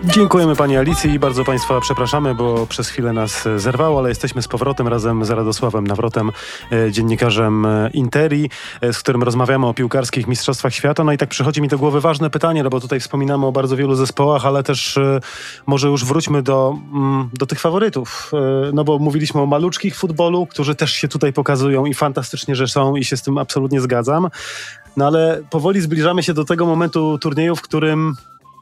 Dziękujemy pani Alicji i bardzo państwa przepraszamy, bo przez chwilę nas zerwało, ale jesteśmy z powrotem razem z Radosławem Nawrotem, dziennikarzem Interi, z którym rozmawiamy o piłkarskich mistrzostwach świata. No i tak przychodzi mi do głowy ważne pytanie, no bo tutaj wspominamy o bardzo wielu zespołach, ale też może już wróćmy do tych faworytów. No bo mówiliśmy o maluczkich futbolu, którzy też się tutaj pokazują i fantastycznie, że są i się z tym absolutnie zgadzam. No ale powoli zbliżamy się do tego momentu turnieju, w którym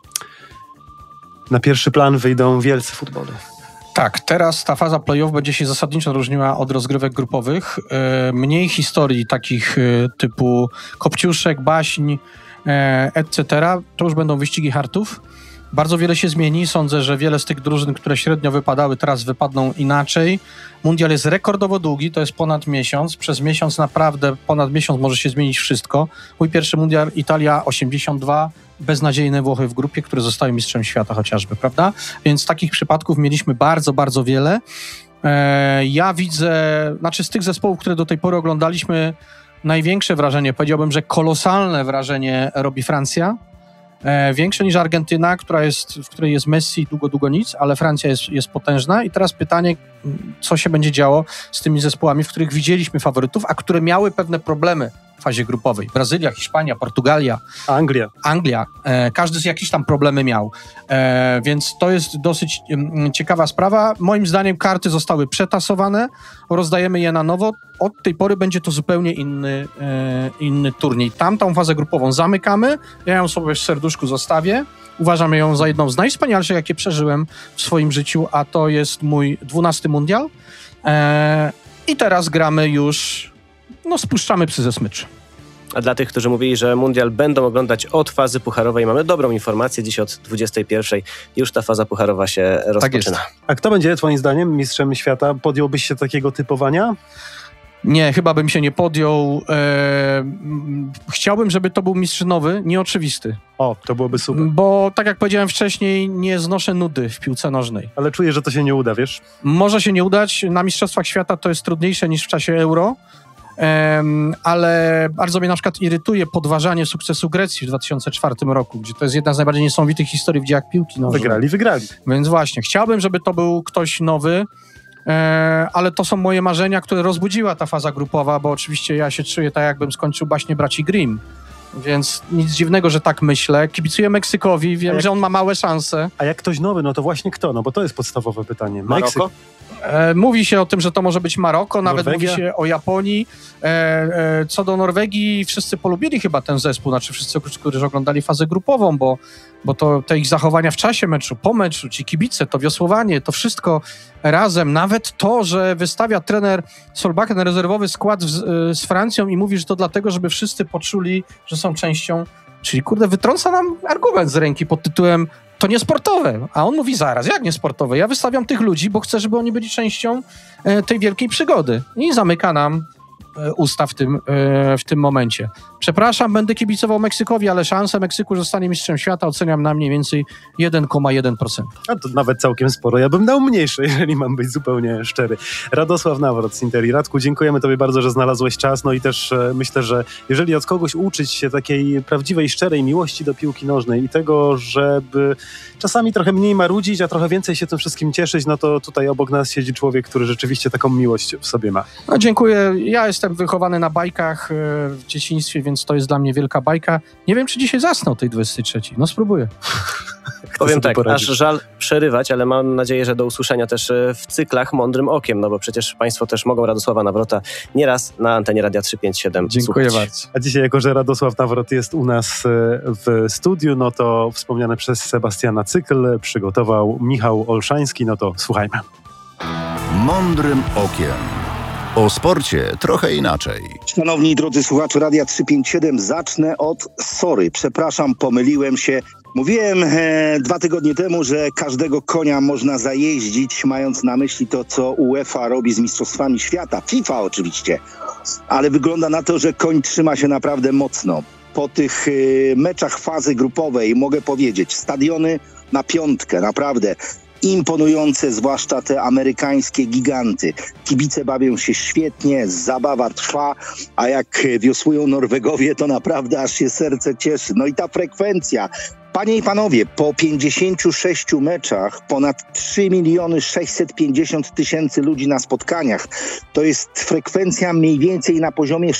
na pierwszy plan wyjdą wielcy futbolu. Tak, teraz ta faza play-off będzie się zasadniczo różniła od rozgrywek grupowych. Mniej historii takich typu Kopciuszek, Baśń, etc. To już będą wyścigi hartów. Bardzo wiele się zmieni. Sądzę, że wiele z tych drużyn, które średnio wypadały, teraz wypadną inaczej. Mundial jest rekordowo długi, to jest ponad miesiąc. Przez miesiąc naprawdę, ponad miesiąc może się zmienić wszystko. Mój pierwszy mundial Italia 82, beznadziejne Włochy w grupie, które zostały mistrzem świata chociażby, prawda? Więc takich przypadków mieliśmy bardzo, bardzo wiele. Ja widzę, z tych zespołów, które do tej pory oglądaliśmy, największe wrażenie, powiedziałbym, że kolosalne wrażenie robi Francja. Większe niż Argentyna, w której jest Messi długo nic, ale Francja jest potężna. I teraz pytanie, co się będzie działo z tymi zespołami, w których widzieliśmy faworytów, a które miały pewne problemy w fazie grupowej. Brazylia, Hiszpania, Portugalia. Anglia. Każdy z jakieś tam problemy miał. Więc to jest dosyć ciekawa sprawa. Moim zdaniem karty zostały przetasowane, rozdajemy je na nowo. Od tej pory będzie to zupełnie inny turniej. Tamtą fazę grupową zamykamy. Ja ją sobie w serduszku zostawię. Uważam ją za jedną z najwspanialszych, jakie przeżyłem w swoim życiu, a to jest mój 12. mundial. I teraz gramy już, spuszczamy psy ze smyczy. A dla tych, którzy mówili, że mundial będą oglądać od fazy pucharowej, mamy dobrą informację. Dziś od 21:00 już ta faza pucharowa się rozpoczyna. Tak jest. A kto będzie twoim zdaniem mistrzem świata? Podjąłbyś się takiego typowania? Nie, chyba bym się nie podjął. Chciałbym, żeby to był mistrz nowy, nieoczywisty. O, to byłoby super. Bo tak jak powiedziałem wcześniej, nie znoszę nudy w piłce nożnej. Ale czuję, że to się nie uda, wiesz? Może się nie udać. Na mistrzostwach świata to jest trudniejsze niż w czasie Euro. Ale bardzo mnie na przykład irytuje podważanie sukcesu Grecji w 2004 roku, gdzie to jest jedna z najbardziej niesamowitych historii w dziejach piłki nożnej. Wygrali. Więc właśnie, chciałbym, żeby to był ktoś nowy, ale to są moje marzenia, które rozbudziła ta faza grupowa, bo oczywiście ja się czuję tak, jakbym skończył baśnie braci Grimm. Więc nic dziwnego, że tak myślę. Kibicuję Meksykowi, wiem, że on ma małe szanse. A jak ktoś nowy, no to właśnie kto? No bo to jest podstawowe pytanie. Maroko? Mówi się o tym, że to może być Maroko, nawet Norwegia? mówi się o Japonii. Co do Norwegii, wszyscy polubili chyba ten zespół, wszyscy, którzy oglądali fazę grupową, bo to te ich zachowania w czasie meczu, po meczu, ci kibice, to wiosłowanie, to wszystko razem, nawet to, że wystawia trener Solbakken rezerwowy skład z Francją i mówi, że to dlatego, żeby wszyscy poczuli, że są częścią, czyli wytrąca nam argument z ręki pod tytułem to niesportowe, a on mówi zaraz, jak niesportowe? Ja wystawiam tych ludzi, bo chcę, żeby oni byli częścią tej wielkiej przygody. I zamyka nam usta w tym momencie. Przepraszam, będę kibicował Meksykowi, ale szanse Meksyku, że zostanie mistrzem świata, oceniam na mniej więcej 1,1%. A to nawet całkiem sporo. Ja bym dał mniejsze, jeżeli mam być zupełnie szczery. Radosław Nawrot z Interi. Radku, dziękujemy tobie bardzo, że znalazłeś czas. No i też myślę, że jeżeli od kogoś uczyć się takiej prawdziwej, szczerej miłości do piłki nożnej i tego, żeby czasami trochę mniej marudzić, a trochę więcej się tym wszystkim cieszyć, no to tutaj obok nas siedzi człowiek, który rzeczywiście taką miłość w sobie ma. No, dziękuję. Ja jestem wychowany na bajkach w dzieciństwie, więc to jest dla mnie wielka bajka. Nie wiem, czy dzisiaj zasnę o tej 23. No spróbuję. Powiem tak, aż żal przerywać, ale mam nadzieję, że do usłyszenia też w cyklach Mądrym Okiem, no bo przecież państwo też mogą Radosława Nawrota nieraz na antenie Radia 357 Dziękuję słuchać. bardzo. A dzisiaj, jako że Radosław Nawrot jest u nas w studiu, no to wspomniany przez Sebastiana cykl przygotował Michał Olszański, no to słuchajmy. Mądrym Okiem. O sporcie trochę inaczej. Szanowni drodzy słuchacze Radia 357, zacznę od sorry. Przepraszam, pomyliłem się. Mówiłem 2 tygodnie temu, że każdego konia można zajeździć, mając na myśli to, co UEFA robi z mistrzostwami świata. FIFA oczywiście. Ale wygląda na to, że koń trzyma się naprawdę mocno. Po tych meczach fazy grupowej mogę powiedzieć, stadiony na piątkę, naprawdę. Imponujące, zwłaszcza te amerykańskie giganty. Kibice bawią się świetnie, zabawa trwa, a jak wiosłują Norwegowie, to naprawdę aż się serce cieszy. No i ta frekwencja, Panie i panowie, po 56 meczach ponad 3 650 000 ludzi na spotkaniach. To jest frekwencja mniej więcej na poziomie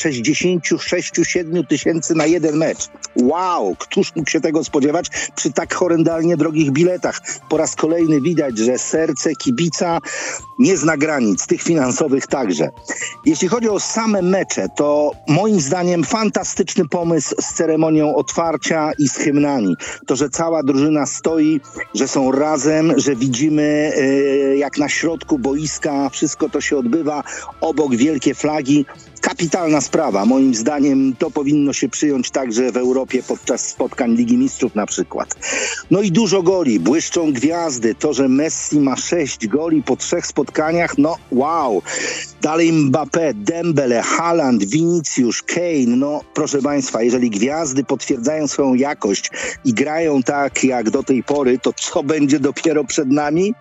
66-7 tysięcy na jeden mecz. Wow, któż mógł się tego spodziewać przy tak horrendalnie drogich biletach? Po raz kolejny widać, że serce kibica nie zna granic, tych finansowych także. Jeśli chodzi o same mecze, to moim zdaniem fantastyczny pomysł z ceremonią otwarcia i z hymnami. To, że cała drużyna stoi, że są razem, że widzimy jak na środku boiska wszystko to się odbywa, obok wielkie flagi. Kapitalna sprawa. Moim zdaniem to powinno się przyjąć także w Europie podczas spotkań Ligi Mistrzów na przykład. No i dużo goli, błyszczą gwiazdy. To, że Messi ma 6 goli po 3 spotkaniach, no wow. Dalej Mbappé, Dembele, Haaland, Vinicius, Kane. No proszę Państwa, jeżeli gwiazdy potwierdzają swoją jakość i grają tak jak do tej pory, to co będzie dopiero przed nami?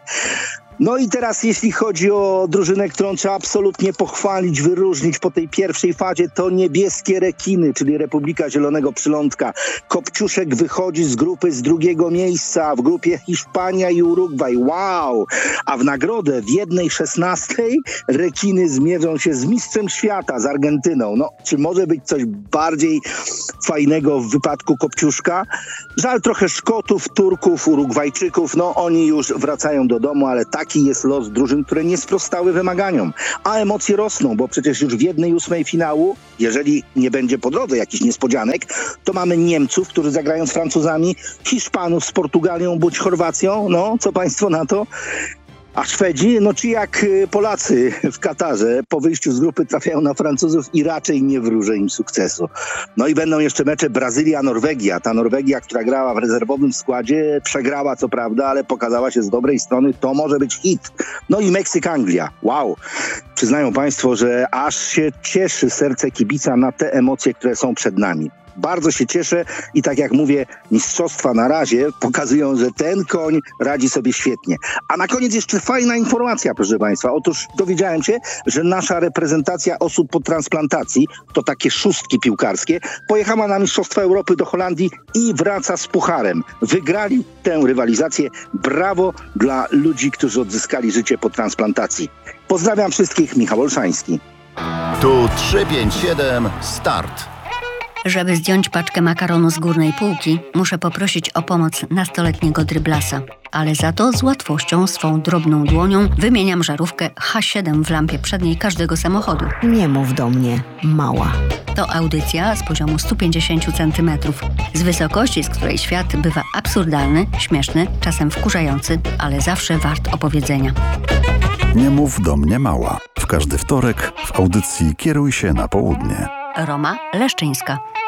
No i teraz jeśli chodzi o drużynę, którą trzeba absolutnie pochwalić, wyróżnić po tej pierwszej fazie, to niebieskie rekiny, czyli Republika Zielonego Przylądka. Kopciuszek wychodzi z grupy z 2. miejsca, w grupie Hiszpania i Urugwaj. Wow! A w nagrodę w 1/16 rekiny zmierzą się z mistrzem świata, z Argentyną. No, czy może być coś bardziej fajnego w wypadku Kopciuszka? Żal trochę Szkotów, Turków, Urugwajczyków, no oni już wracają do domu, ale taki jest los drużyn, które nie sprostały wymaganiom. A emocje rosną, bo przecież już w 1/8 finału, jeżeli nie będzie po drodze jakichś niespodzianek, to mamy Niemców, którzy zagrają z Francuzami, Hiszpanów z Portugalią bądź Chorwacją. No, co państwo na to? A Szwedzi, no czy jak Polacy w Katarze po wyjściu z grupy trafiają na Francuzów i raczej nie wróżę im sukcesu. No i będą jeszcze mecze Brazylia-Norwegia. Ta Norwegia, która grała w rezerwowym składzie, przegrała co prawda, ale pokazała się z dobrej strony. To może być hit. No i Meksyk-Anglia. Wow. Przyznają państwo, że aż się cieszy serce kibica na te emocje, które są przed nami. Bardzo się cieszę i tak jak mówię, mistrzostwa na razie pokazują, że ten koń radzi sobie świetnie. A na koniec jeszcze fajna informacja, proszę Państwa. Otóż dowiedziałem się, że nasza reprezentacja osób po transplantacji, to takie szóstki piłkarskie, pojechała na Mistrzostwa Europy do Holandii i wraca z pucharem. Wygrali tę rywalizację. Brawo dla ludzi, którzy odzyskali życie po transplantacji. Pozdrawiam wszystkich, Michał Olszański. Tu 357 start. Żeby zdjąć paczkę makaronu z górnej półki, muszę poprosić o pomoc nastoletniego dryblasa. Ale za to z łatwością swą drobną dłonią wymieniam żarówkę H7 w lampie przedniej każdego samochodu. Nie mów do mnie, mała. To audycja z poziomu 150 cm, z wysokości, z której świat bywa absurdalny, śmieszny, czasem wkurzający, ale zawsze wart opowiedzenia. Nie mów do mnie, mała. W każdy wtorek w audycji Kieruj się na południe. Roma Leszczyńska.